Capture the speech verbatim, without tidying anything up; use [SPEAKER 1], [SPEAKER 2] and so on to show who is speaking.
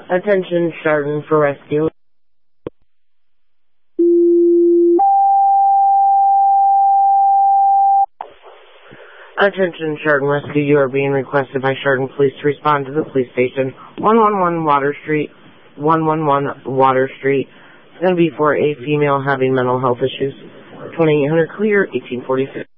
[SPEAKER 1] Attention, Chardon for rescue. Attention, Chardon Rescue. You are being requested by Chardon Police to respond to the police station. one one one Water Street. one one one Water Street. It's going to be for a female having mental health issues. twenty-eight hundred clear, eighteen forty-six.